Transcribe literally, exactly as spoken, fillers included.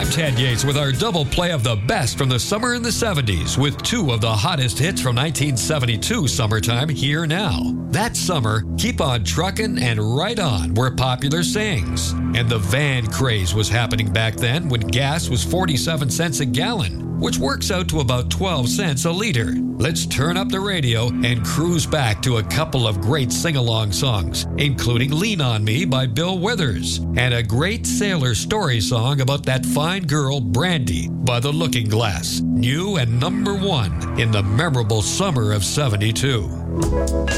Ted Yates with our double play of the best from the summer in the seventies with two of the hottest hits from nineteen seventy-two summertime here now. That summer, Keep On Truckin' and Right On were popular sayings. And the van craze was happening back then when gas was forty-seven cents a gallon, which works out to about twelve cents a liter. Let's turn up the radio and cruise back to a couple of great sing-along songs, including Lean On Me by Bill Withers and a great sailor story song about that fine girl, Brandy, by The Looking Glass, new and number one in the memorable summer of seventy-two.